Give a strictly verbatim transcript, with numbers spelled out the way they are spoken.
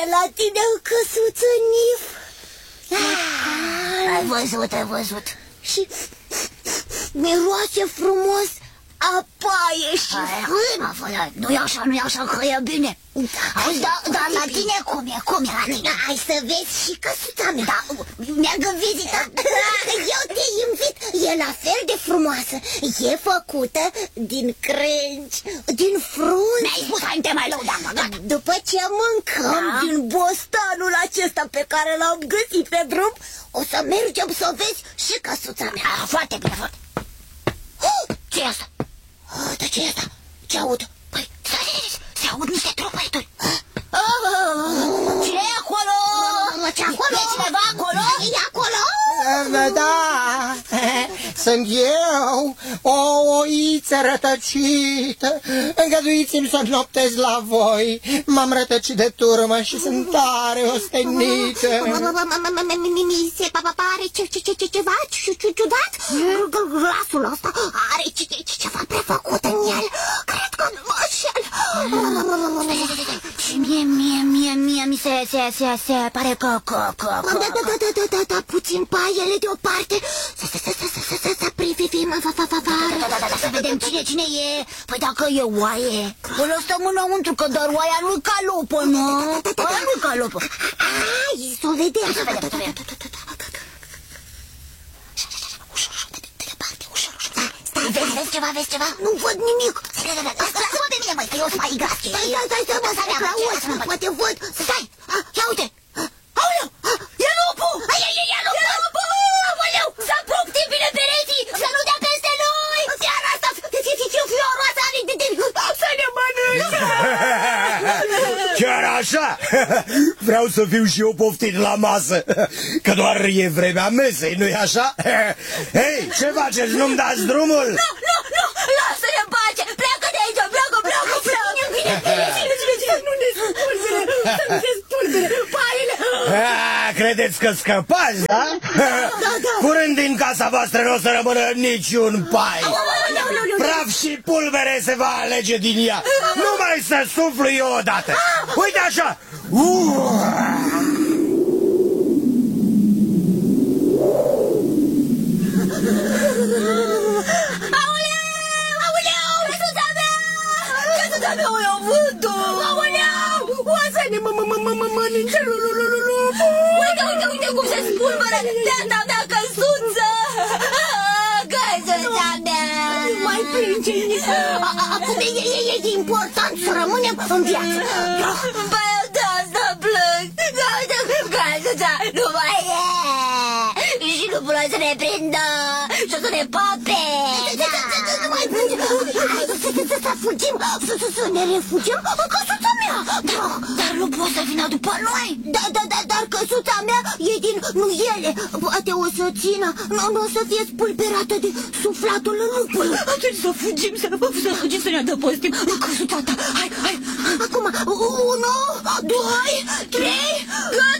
La tine în căsuță, Nif. Ai văzut, ai văzut. Și miroase frumos a paie și fân. Nu-i așa, nu-i așa, că e bine. Auzi, dar da, la tine cum e? Cum e la tine? Hai să vezi și căsuța mea. Da, merg în vizită. Eu te invit. E la fel de frumoasă. E făcută din crengi, din frunze. Mi-ai spus, hai, te mai lăudam, gata. După ce mâncăm Da? din bostanul acesta pe care l-am găsit pe drum, o să mergem să vezi și căsuța mea. Ah, foarte bine, foarte. Ce-i asta? Dar ce e asta? Ce aud? Păi, stai, stai, stai, se aud niște tropăituri. Cine e acolo? Ce acolo? E cineva acolo? E acolo? Da, sunt eu, o oiță rătăcită. Îngăduiți-mi să noptez la voi. M-am rătăcit de turmă și sunt tare ostenită. Mi se pare ceva ciudat. Glasul ăsta are ceva prefăcut în el. Cred că nu mă înșel. Și mie, mie, mie, mie, mi se, se, se, se pare că, că, că, că... Da, da, da, da, da, da, puțin paiele deoparte. Să, să, să, să, să, să, să privim afară. Da, da, da, da, să vedem cine, cine e. Păi dacă e oaie, o lăsăm înăuntru, că doar oaia nu-i calopă, nu? Oaia nu-i calopă. Hai, să o vedem. Să vedem, să vedem. Ușor, ușor, de departe, ușor, ușor. Vezi, vezi ceva, vezi ceva? Nu văd nimic. Lasă-mă pe mine, măi, că eu sunt mai gras. Stai, stai, stai, stai, stai, stai, mă te văd. Stai, ia uite. Aoleu, e lupul! E lupul! Aoleu, să apropie bine pereții, să nu dea peste noi! Seara asta, fioroasa, să ne mănânce! Chiar așa? Vreau să fiu și eu poftit la masă, că doar e vremea mesei, nu-i așa? Hei, ce faceți? Nu-mi dați drumul? Nu, nu, nu, lasă-ne în pace! Pleacă de aici, pleacă, pleacă, pleacă! Bine, bine, bine, bine, bine, nu ne spulbere, să nu ne spulbere, paile! Ah, credeți că scăpați, da? Curând din casa voastră nu o să rămână niciun pai. Praf și pulbere se va alege din ea. Numai să suflu eu odată. Uite așa. Căsuța mea o ia vântul! Aoleu! Oasă-ne, mă, mă, mă, mă, mă, mănânce, uite, uite, uite cum se spulberă teata mea căsuță! Căsuța mea! Mai plânge, acum e important să rămânem în viață. Păi de asta plâng! Căsuța nu mai e! Și nu pot să ne prindă! Și o să ne pope! Nu mai plânge! Să fugim, să ne refugiem în căsuța mea! Dar nu pot să vină după noi! Da, da, da, dar căsuța mea e din nuiele. Poate o să țină, nu o să fie spulberată de suflatul lupului. Atunci să fugim, să fugim, să ne adăpostim în căsuța ta. Hai, hai! Acum, unu, doi, trei, gata!